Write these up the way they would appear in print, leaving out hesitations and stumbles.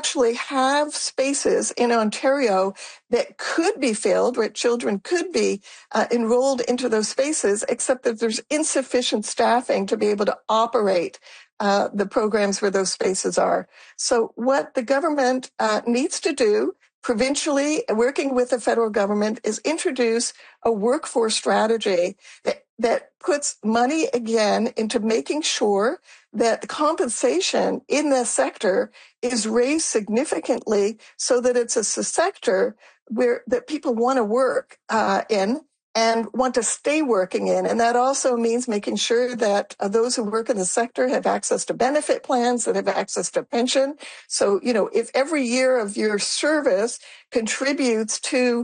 actually have spaces in Ontario that could be filled, where children could be enrolled into those spaces, except that there's insufficient staffing to be able to operate the programs where those spaces are. So what the government needs to do, provincially, working with the federal government, is introduce a workforce strategy that puts money again into making sure that the compensation in the sector is raised significantly so that it's a sector that people want to work in and want to stay working in. And that also means making sure that those who work in the sector have access to benefit plans, that have access to pension. So, if every year of your service contributes to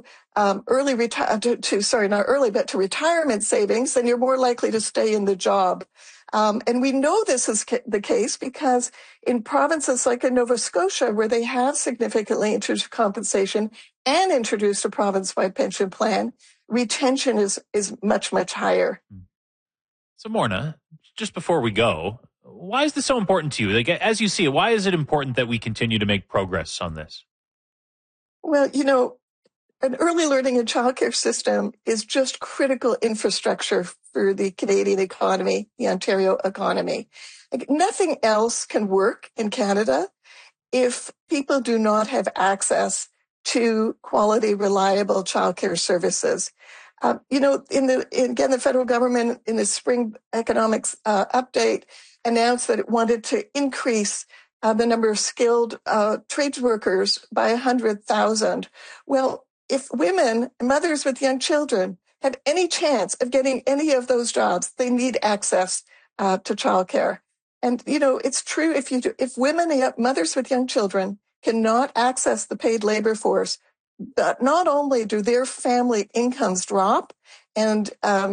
to retirement savings, then you're more likely to stay in the job. And we know this is the case because in provinces like in Nova Scotia, where they have significantly introduced compensation and introduced a province-wide pension plan, retention is much, much higher. So, Morna, just before we go, why is this so important to you? Like, as you see it, why is it important that we continue to make progress on this? Well, an early learning and childcare system is just critical infrastructure for the Canadian economy, the Ontario economy. Like, nothing else can work in Canada if people do not have access to quality, reliable childcare services. The federal government in the spring economics update announced that it wanted to increase the number of skilled trades workers by 100,000. Well, if women, mothers with young children, have any chance of getting any of those jobs, they need access to childcare. And, it's true if women, mothers with young children, cannot access the paid labor force, but not only do their family incomes drop and,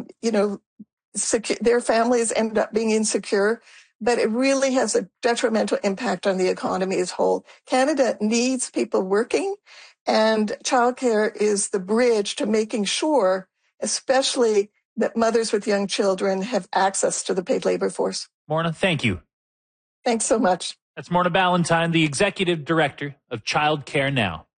their families end up being insecure, but it really has a detrimental impact on the economy as a whole. Canada needs people working, and childcare is the bridge to making sure, especially that mothers with young children have access to the paid labor force. Morna, thank you. Thanks so much. That's Morna Ballantyne, the Executive Director of Childcare Now.